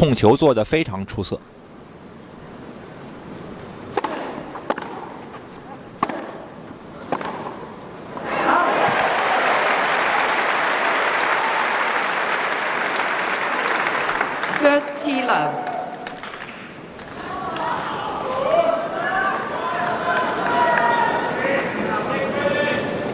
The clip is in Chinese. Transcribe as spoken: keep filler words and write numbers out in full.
控球做得非常出色。 Thirty love.